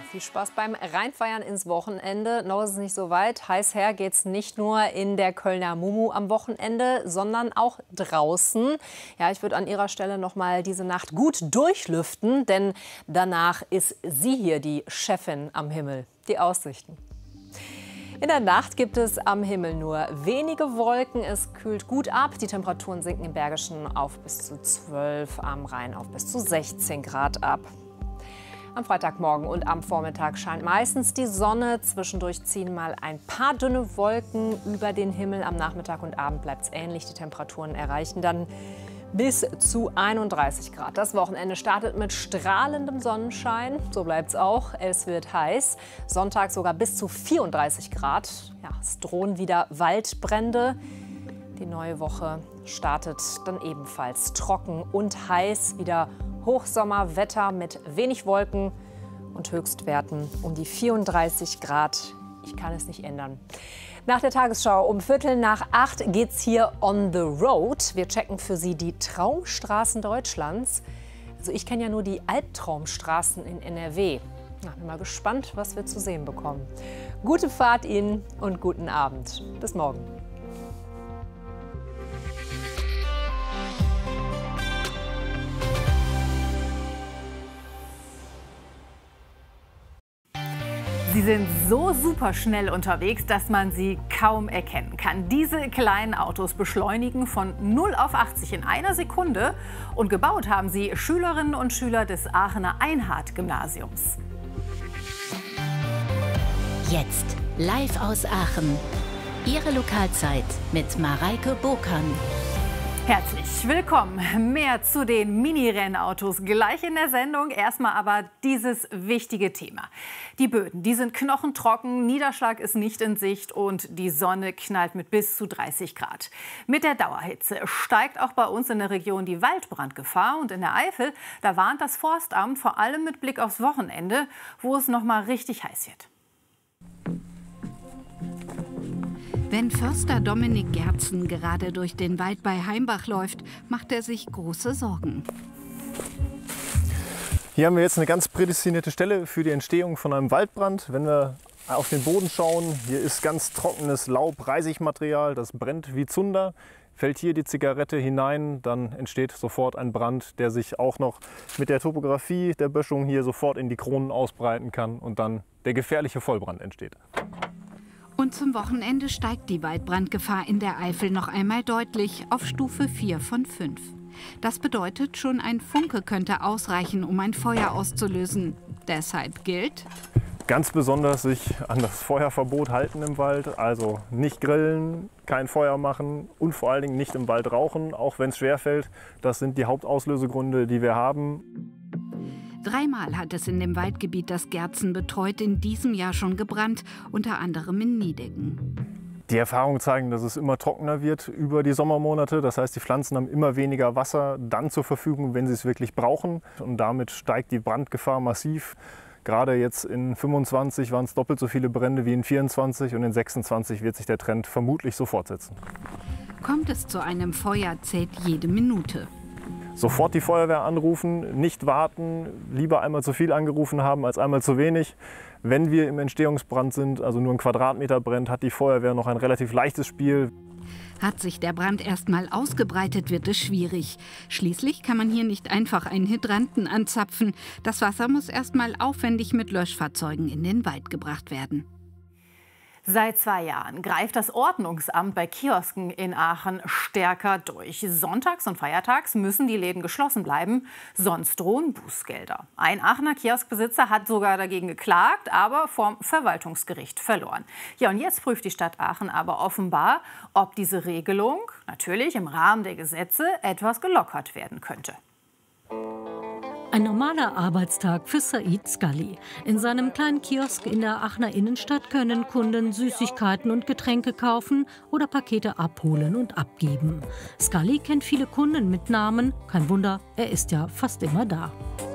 Viel Spaß beim Reinfeiern ins Wochenende. Noch ist es nicht so weit. Heiß her geht's nicht nur in der Kölner Mumu am Wochenende, sondern auch draußen. Ja, ich würde an Ihrer Stelle noch mal diese Nacht gut durchlüften, denn danach ist sie hier die Chefin am Himmel. Die Aussichten. In der Nacht gibt es am Himmel nur wenige Wolken. Es kühlt gut ab. Die Temperaturen sinken im Bergischen auf bis zu 12, am Rhein auf bis zu 16 Grad ab. Am Freitagmorgen und am Vormittag scheint meistens die Sonne. Zwischendurch ziehen mal ein paar dünne Wolken über den Himmel. Am Nachmittag und Abend bleibt es ähnlich. Die Temperaturen erreichen dann bis zu 31 Grad. Das Wochenende startet mit strahlendem Sonnenschein. So bleibt es auch. Es wird heiß. Sonntag sogar bis zu 34 Grad. Ja, es drohen wieder Waldbrände. Die neue Woche startet dann ebenfalls trocken und heiß. Wieder Hochsommerwetter mit wenig Wolken und Höchstwerten um die 34 Grad. Ich kann es nicht ändern. Nach der Tagesschau um 7:45 geht's hier on the road. Wir checken für Sie die Traumstraßen Deutschlands. Also ich kenne ja nur die Albtraumstraßen in NRW. Na, bin mal gespannt, was wir zu sehen bekommen. Gute Fahrt Ihnen und guten Abend. Bis morgen. Sie sind so super schnell unterwegs, dass man sie kaum erkennen kann. Diese kleinen Autos beschleunigen von 0 auf 80 in einer Sekunde. Und gebaut haben sie Schülerinnen und Schüler des Aachener Einhard-Gymnasiums. Jetzt live aus Aachen. Ihre Lokalzeit mit Mareike Burkan. Herzlich willkommen. Mehr zu den Mini-Rennautos gleich in der Sendung. Erstmal aber dieses wichtige Thema. Die Böden, die sind knochentrocken, Niederschlag ist nicht in Sicht und die Sonne knallt mit bis zu 30 Grad. Mit der Dauerhitze steigt auch bei uns in der Region die Waldbrandgefahr. Und in der Eifel, da warnt das Forstamt vor allem mit Blick aufs Wochenende, wo es noch mal richtig heiß wird. Wenn Förster Dominik Gerzen gerade durch den Wald bei Heimbach läuft, macht er sich große Sorgen. Hier haben wir jetzt eine ganz prädestinierte Stelle für die Entstehung von einem Waldbrand. Wenn wir auf den Boden schauen, hier ist ganz trockenes Laub, Reisigmaterial, das brennt wie Zunder. Fällt hier die Zigarette hinein, dann entsteht sofort ein Brand, der sich auch noch mit der Topografie der Böschung hier sofort in die Kronen ausbreiten kann und dann der gefährliche Vollbrand entsteht. Und zum Wochenende steigt die Waldbrandgefahr in der Eifel noch einmal deutlich auf Stufe 4 von 5. Das bedeutet, schon ein Funke könnte ausreichen, um ein Feuer auszulösen. Deshalb gilt: Ganz besonders sich an das Feuerverbot halten im Wald, also nicht grillen, kein Feuer machen und vor allen Dingen nicht im Wald rauchen, auch wenn es schwerfällt. Das sind die Hauptauslösegründe, die wir haben. 3-mal hat es in dem Waldgebiet, das Gerzen betreut, in diesem Jahr schon gebrannt, unter anderem in Niedecken. Die Erfahrungen zeigen, dass es immer trockener wird über die Sommermonate. Das heißt, die Pflanzen haben immer weniger Wasser dann zur Verfügung, wenn sie es wirklich brauchen. Und damit steigt die Brandgefahr massiv. Gerade jetzt in 25 waren es doppelt so viele Brände wie in 24 und in 26 wird sich der Trend vermutlich so fortsetzen. Kommt es zu einem Feuer, zählt jede Minute. Sofort die Feuerwehr anrufen, nicht warten, lieber einmal zu viel angerufen haben als einmal zu wenig. Wenn wir im Entstehungsbrand sind, also nur ein Quadratmeter brennt, hat die Feuerwehr noch ein relativ leichtes Spiel. Hat sich der Brand erstmal ausgebreitet, wird es schwierig. Schließlich kann man hier nicht einfach einen Hydranten anzapfen. Das Wasser muss erstmal aufwendig mit Löschfahrzeugen in den Wald gebracht werden. Seit 2 Jahren greift das Ordnungsamt bei Kiosken in Aachen stärker durch. Sonntags und feiertags müssen die Läden geschlossen bleiben, sonst drohen Bußgelder. Ein Aachener Kioskbesitzer hat sogar dagegen geklagt, aber vorm Verwaltungsgericht verloren. Ja, und jetzt prüft die Stadt Aachen aber offenbar, ob diese Regelung, natürlich im Rahmen der Gesetze, etwas gelockert werden könnte. Ein normaler Arbeitstag für Said Scully. In seinem kleinen Kiosk in der Aachener Innenstadt können Kunden Süßigkeiten und Getränke kaufen oder Pakete abholen und abgeben. Scully kennt viele Kunden mit Namen. Kein Wunder, er ist ja fast immer da.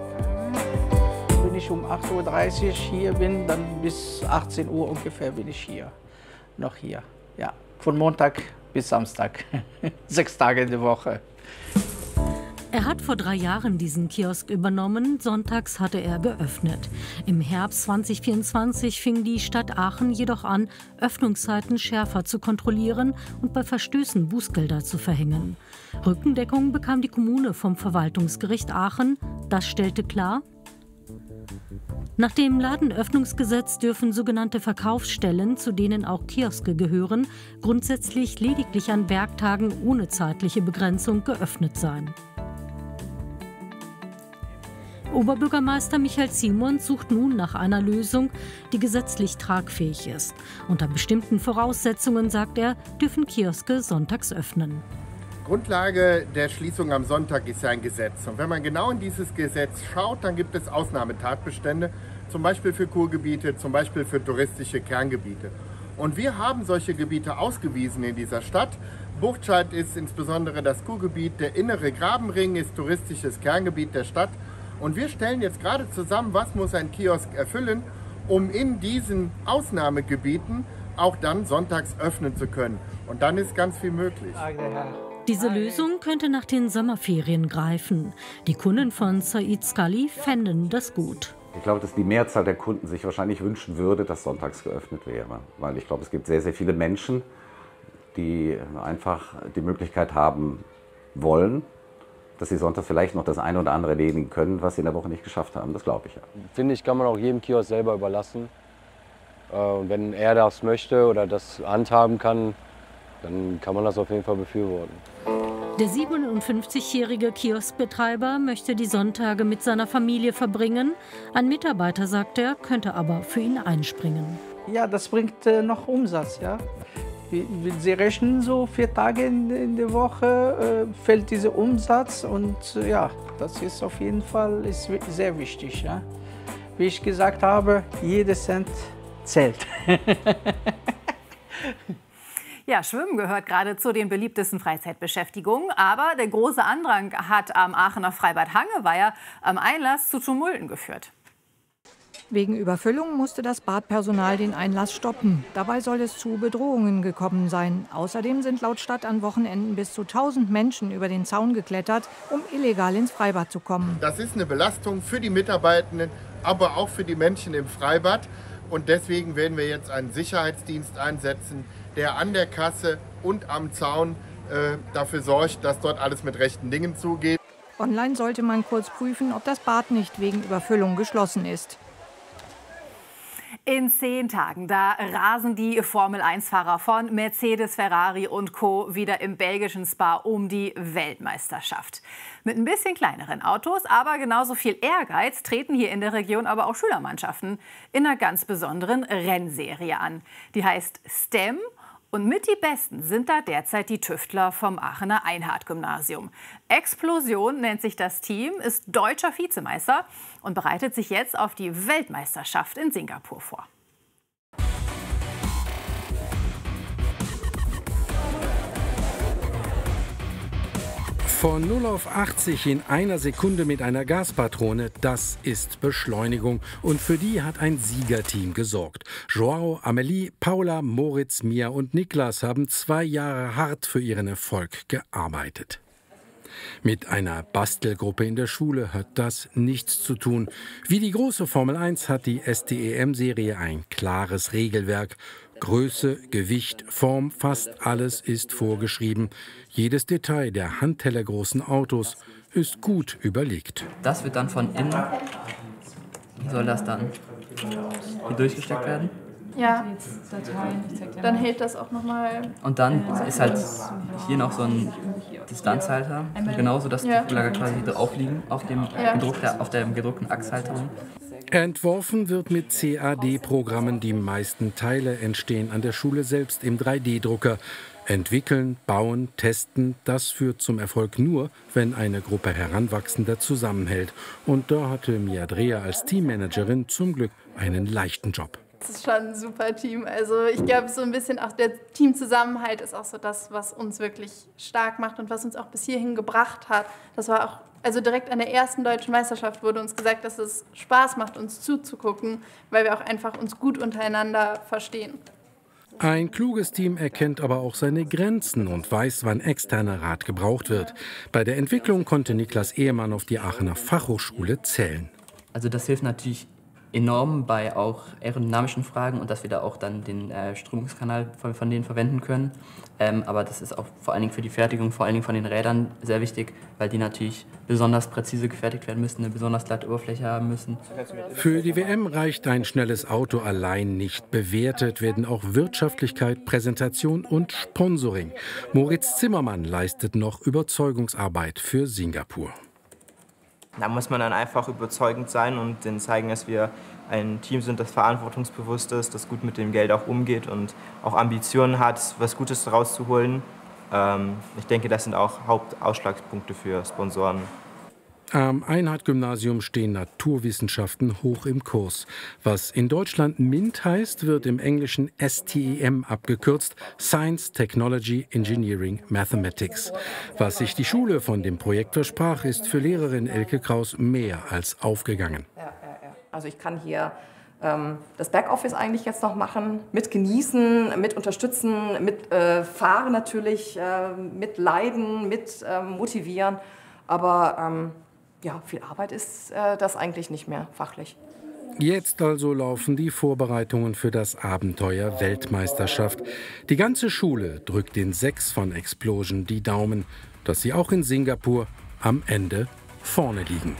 Wenn ich um 8:30 Uhr hier bin, dann bis 18 Uhr ungefähr bin ich hier. Noch hier. Ja, von Montag bis Samstag. 6 Tage in der Woche. Er hat vor 3 Jahren diesen Kiosk übernommen. Sonntags hatte er geöffnet. Im Herbst 2024 fing die Stadt Aachen jedoch an, Öffnungszeiten schärfer zu kontrollieren und bei Verstößen Bußgelder zu verhängen. Rückendeckung bekam die Kommune vom Verwaltungsgericht Aachen. Das stellte klar: Nach dem Ladenöffnungsgesetz dürfen sogenannte Verkaufsstellen, zu denen auch Kioske gehören, grundsätzlich lediglich an Werktagen ohne zeitliche Begrenzung geöffnet sein. Oberbürgermeister Michael Simons sucht nun nach einer Lösung, die gesetzlich tragfähig ist. Unter bestimmten Voraussetzungen, sagt er, dürfen Kioske sonntags öffnen. Grundlage der Schließung am Sonntag ist ja ein Gesetz. Und wenn man genau in dieses Gesetz schaut, dann gibt es Ausnahmetatbestände, zum Beispiel für Kurgebiete, zum Beispiel für touristische Kerngebiete. Und wir haben solche Gebiete ausgewiesen in dieser Stadt. Buchtscheid ist insbesondere das Kurgebiet, der innere Grabenring ist touristisches Kerngebiet der Stadt. Und wir stellen jetzt gerade zusammen, was muss ein Kiosk erfüllen, um in diesen Ausnahmegebieten auch dann sonntags öffnen zu können. Und dann ist ganz viel möglich. Diese Lösung könnte nach den Sommerferien greifen. Die Kunden von Said Scully fänden das gut. Ich glaube, dass die Mehrzahl der Kunden sich wahrscheinlich wünschen würde, dass sonntags geöffnet wäre. Weil ich glaube, es gibt sehr, sehr viele Menschen, die einfach die Möglichkeit haben wollen, dass sie sonntags vielleicht noch das eine oder andere erledigen können, was sie in der Woche nicht geschafft haben. Das glaube ich ja. Finde ich, kann man auch jedem Kiosk selber überlassen. Und wenn er das möchte oder das handhaben kann, dann kann man das auf jeden Fall befürworten. Der 57-jährige Kioskbetreiber möchte die Sonntage mit seiner Familie verbringen. Ein Mitarbeiter, sagt er, könnte aber für ihn einspringen. Ja, das bringt noch Umsatz, ja. Sie rechnen so 4 Tage in der Woche, fällt dieser Umsatz und ja, das ist auf jeden Fall sehr wichtig. Ja. Wie ich gesagt habe, jeder Cent zählt. Ja, Schwimmen gehört gerade zu den beliebtesten Freizeitbeschäftigungen. Aber der große Andrang hat am Aachener Freibad Hangeweiher am Einlass zu Tumulten geführt. Wegen Überfüllung musste das Badpersonal den Einlass stoppen. Dabei soll es zu Bedrohungen gekommen sein. Außerdem sind laut Stadt an Wochenenden bis zu 1000 Menschen über den Zaun geklettert, um illegal ins Freibad zu kommen. Das ist eine Belastung für die Mitarbeitenden, aber auch für die Menschen im Freibad. Und deswegen werden wir jetzt einen Sicherheitsdienst einsetzen, der an der Kasse und am Zaun dafür sorgt, dass dort alles mit rechten Dingen zugeht. Online sollte man kurz prüfen, ob das Bad nicht wegen Überfüllung geschlossen ist. In 10 Tagen, da rasen die Formel-1-Fahrer von Mercedes, Ferrari und Co. wieder im belgischen Spa um die Weltmeisterschaft. Mit ein bisschen kleineren Autos, aber genauso viel Ehrgeiz treten hier in der Region aber auch Schülermannschaften in einer ganz besonderen Rennserie an. Die heißt STEM. Und mit die Besten sind da derzeit die Tüftler vom Aachener Einhard-Gymnasium. Explosion nennt sich das Team, ist deutscher Vizemeister und bereitet sich jetzt auf die Weltmeisterschaft in Singapur vor. Von 0 auf 80 in einer Sekunde mit einer Gaspatrone, das ist Beschleunigung. Und für die hat ein Siegerteam gesorgt. Joao, Amelie, Paula, Moritz, Mia und Niklas haben 2 Jahre hart für ihren Erfolg gearbeitet. Mit einer Bastelgruppe in der Schule hat das nichts zu tun. Wie die große Formel 1 hat die STEM-Serie ein klares Regelwerk. Größe, Gewicht, Form, fast alles ist vorgeschrieben. Jedes Detail der handtellergroßen Autos ist gut überlegt. Das wird dann von innen, soll das dann hier durchgesteckt werden? Ja, dann hält das auch nochmal. Und dann ist halt hier noch so ein Distanzhalter, genauso dass die Kugellager quasi drauf liegen auf dem gedruckten Achshalterung. Entworfen wird mit CAD-Programmen. Die meisten Teile entstehen an der Schule selbst im 3D-Drucker. Entwickeln, bauen, testen, das führt zum Erfolg nur, wenn eine Gruppe Heranwachsender zusammenhält. Und da hatte Mia Dreher als Teammanagerin zum Glück einen leichten Job. Das ist schon ein super Team. Also ich glaube, so ein bisschen auch der Teamzusammenhalt ist auch so das, was uns wirklich stark macht und was uns auch bis hierhin gebracht hat. Das war auch, also direkt an der ersten deutschen Meisterschaft wurde uns gesagt, dass es Spaß macht, uns zuzugucken, weil wir auch einfach uns gut untereinander verstehen. Ein kluges Team erkennt aber auch seine Grenzen und weiß, wann externer Rat gebraucht wird. Bei der Entwicklung konnte Niklas Ehemann auf die Aachener Fachhochschule zählen. Also das hilft natürlich enorm bei auch aerodynamischen Fragen und dass wir da auch dann den Strömungskanal von denen verwenden können. Aber das ist auch vor allen Dingen für die Fertigung, vor allen Dingen von den Rädern sehr wichtig, weil die natürlich besonders präzise gefertigt werden müssen, eine besonders glatte Oberfläche haben müssen. Für die WM reicht ein schnelles Auto allein nicht. Bewertet werden auch Wirtschaftlichkeit, Präsentation und Sponsoring. Moritz Zimmermann leistet noch Überzeugungsarbeit für Singapur. Da muss man dann einfach überzeugend sein und denen zeigen, dass wir ein Team sind, das verantwortungsbewusst ist, das gut mit dem Geld auch umgeht und auch Ambitionen hat, was Gutes rauszuholen. Ich denke, das sind auch Hauptausschlagspunkte für Sponsoren. Am Einhard-Gymnasium stehen Naturwissenschaften hoch im Kurs. Was in Deutschland MINT heißt, wird im Englischen STEM abgekürzt, Science, Technology, Engineering, Mathematics. Was sich die Schule von dem Projekt versprach, ist für Lehrerin Elke Kraus mehr als aufgegangen. Also ich kann hier das Backoffice eigentlich jetzt noch machen, mit genießen, mit unterstützen, mit fahren natürlich, mit leiden, mit motivieren, aber ja, viel Arbeit ist das eigentlich nicht mehr fachlich. Jetzt also laufen die Vorbereitungen für das Abenteuer Weltmeisterschaft. Die ganze Schule drückt den 6 von Explosion die Daumen, dass sie auch in Singapur am Ende vorne liegen.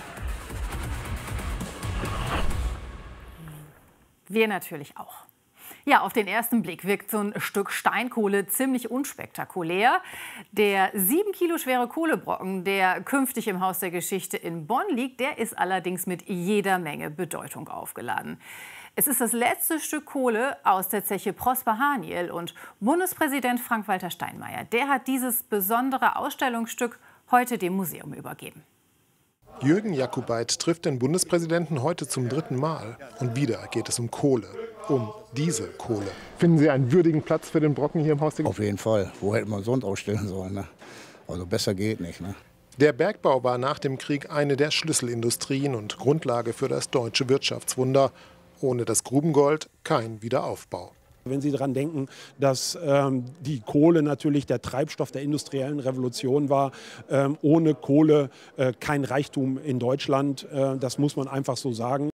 Wir natürlich auch. Ja, auf den ersten Blick wirkt so ein Stück Steinkohle ziemlich unspektakulär. Der 7 Kilo schwere Kohlebrocken, der künftig im Haus der Geschichte in Bonn liegt, der ist allerdings mit jeder Menge Bedeutung aufgeladen. Es ist das letzte Stück Kohle aus der Zeche Prosper Haniel und Bundespräsident Frank-Walter Steinmeier, der hat dieses besondere Ausstellungsstück heute dem Museum übergeben. Jürgen Jakubait trifft den Bundespräsidenten heute zum 3. Mal. Und wieder geht es um Kohle. Um diese Kohle. Finden Sie einen würdigen Platz für den Brocken hier im Haus der Geschichte? Auf jeden Fall. Wo hätte man sonst ausstellen sollen? Ne? Also besser geht nicht. Ne? Der Bergbau war nach dem Krieg eine der Schlüsselindustrien und Grundlage für das deutsche Wirtschaftswunder. Ohne das Grubengold kein Wiederaufbau. Wenn Sie daran denken, dass die Kohle natürlich der Treibstoff der industriellen Revolution war, ohne Kohle kein Reichtum in Deutschland, das muss man einfach so sagen.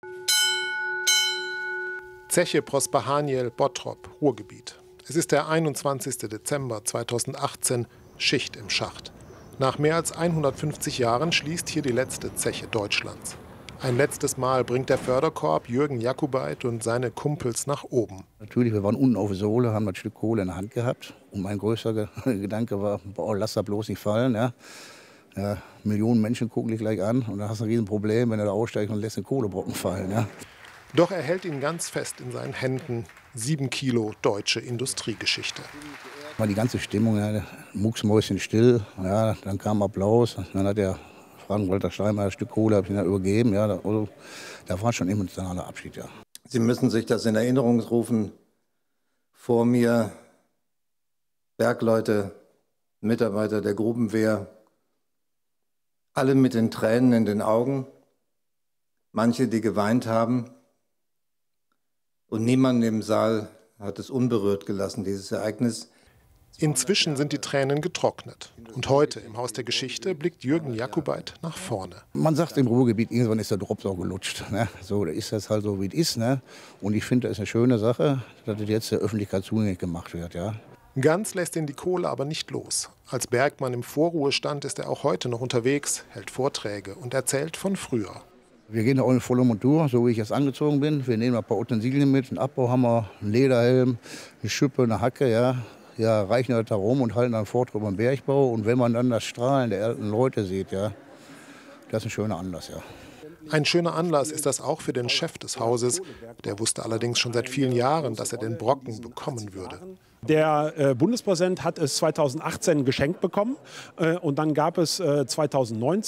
Zeche Prosper Haniel, Bottrop, Ruhrgebiet. Es ist der 21. Dezember 2018, Schicht im Schacht. Nach mehr als 150 Jahren schließt hier die letzte Zeche Deutschlands. Ein letztes Mal bringt der Förderkorb Jürgen Jakubait und seine Kumpels nach oben. Natürlich, wir waren unten auf der Sohle, haben das Stück Kohle in der Hand gehabt. Und mein größter Gedanke war, boah, lass das bloß nicht fallen. Ja. Ja, Millionen Menschen gucken dich gleich an und dann hast du ein Riesenproblem, wenn du da aussteigst und lässt den Kohlebrocken fallen. Ja. Doch er hält ihn ganz fest in seinen Händen. 7 Kilo deutsche Industriegeschichte. War die ganze Stimmung, ja, mucksmäuschen still. Ja, dann kam Applaus. Dann hat der Frank-Walter Steinmeier ein Stück Kohle ich übergeben. Ja, da war schon ein emotionaler Abschied. Ja. Sie müssen sich das in Erinnerung rufen. Vor mir Bergleute, Mitarbeiter der Grubenwehr, alle mit den Tränen in den Augen. Manche, die geweint haben. Und niemand im Saal hat es unberührt gelassen, dieses Ereignis. Inzwischen sind die Tränen getrocknet. Und heute im Haus der Geschichte blickt Jürgen Jakubait nach vorne. Man sagt im Ruhrgebiet, irgendwann ist der Drops auch gelutscht. Ne? So, da ist das halt so, wie es ist. Ne? Und ich finde, das ist eine schöne Sache, dass das jetzt der Öffentlichkeit zugänglich gemacht wird. Ja? Ganz lässt ihn die Kohle aber nicht los. Als Bergmann im Vorruhestand ist er auch heute noch unterwegs, hält Vorträge und erzählt von früher. Wir gehen da auch in voller Montur, so wie ich jetzt angezogen bin. Wir nehmen ein paar Utensilien mit, einen Abbauhammer, einen Lederhelm, eine Schippe, eine Hacke. Ja, reichen halt da rum und halten dann Vortrag über den Bergbau. Und wenn man dann das Strahlen der alten Leute sieht, ja, das ist ein schöner Anlass. Ja. Ein schöner Anlass ist das auch für den Chef des Hauses. Der wusste allerdings schon seit vielen Jahren, dass er den Brocken bekommen würde. Der Bundespräsident hat es 2018 geschenkt bekommen und dann gab es 2019